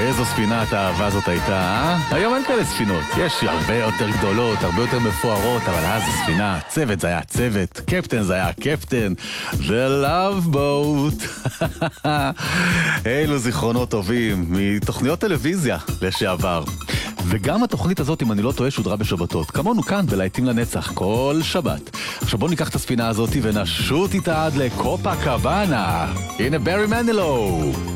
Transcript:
איזו ספינת האהבה זאת הייתה, אה? היום אין כאלה ספינות, יש הרבה יותר גדולות, הרבה יותר מפוארות, אבל אז הספינה, צוות זה היה צוות, קפטן זה היה קפטן, The Love Boat. אילו זיכרונות טובים מתוכניות טלוויזיה לשעבר. וגם התוכנית הזאת, אם אני לא טועה, שודרה בשבתות. כמונו כאן בלהיטים לנצח, כל שבת. עכשיו בואו ניקח את הספינה הזאת ונשוט איתה עד לקופה קבאנה. הנה ברי מנילו.